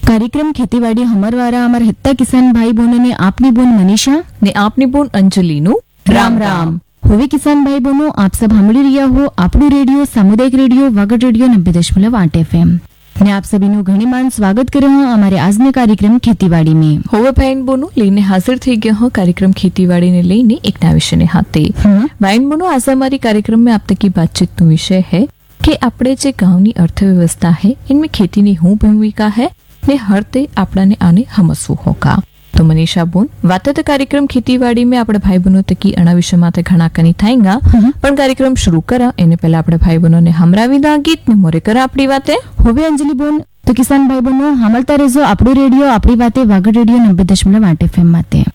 कार्यक्रम खेतीवाड़ी हमारवारा अमर हित्ता किसान भाई बहनों ने आपनी बोन मनीषा ने आपनी बोन अंजलि नु राम राम। होवे किसान भाई बहनों, आप सब सांभળી રહ્યા हो આપણું રેડિયો સામુદાયિક રેડિયો વાગડ રેડિયો 90.8 FM ને આપ સભીનું ઘણી માન સ્વાગત કરે હું અમારે આજના કાર્યક્રમ ખેતીવાડી में। होवे भाईन बोनो લઈને હાજર થઈ ગયા હું कार्यक्रम ખેતીવાડી ने લઈને एक नया विषय ने हाथे। भाईन बोनो, आज हमारी कार्यक्रम में आप तक की बातचीत नो विषय है कि આપણે જે ગામની અર્થવ્યવસ્થા है इनमें खेती ની શું ભૂમિકા है ने हर ते आपणाने आने समझવું होगा। तो मनीषा बोन वाते कार्यक्रम खेतीवाड़ी में આપણે ભાઈ બહેનો તકી અણા વિષય માથે ઘણા કની થાયંગા, પણ કાર્યક્રમ શરૂ કરા એને પહેલા આપણે ભાઈ બહેનોને હમરાવી દા ગીત ને મોરે કરા આપણી વાતે। હોવે અંજલિ બોન, તો કિસાન ભાઈ બહેનો સાંભળતા રહેજો આપણું રેડિયો આપણી વાતે વાગડ રેડિયો 90.8 FM માતે।